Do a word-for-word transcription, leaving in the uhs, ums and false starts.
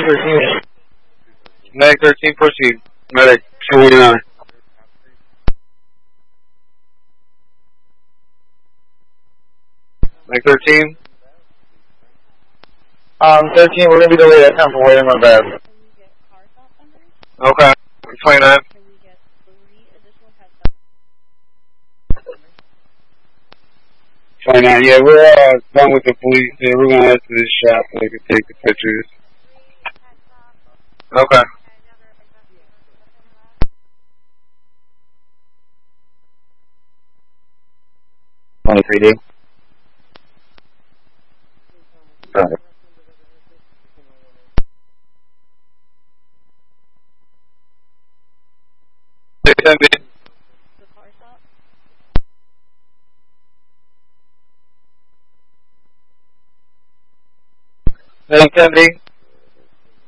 thirteen. Medic thirteen, proceed. Medic twenty-nine. Medic thirteen. Um, thirteen, we're going to be delayed. I come from waiting my bad. Okay. twenty-nine. twenty-nine, yeah, we're uh, done with the police. Yeah, we're going to head to this shop so they can take the pictures. Okay. twenty-three, dude. Alright. six seventy. six seventy.